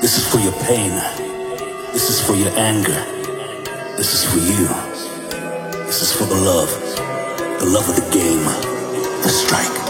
This is for your pain. This is for your anger. This is for you. This is for the love of the game, the strike.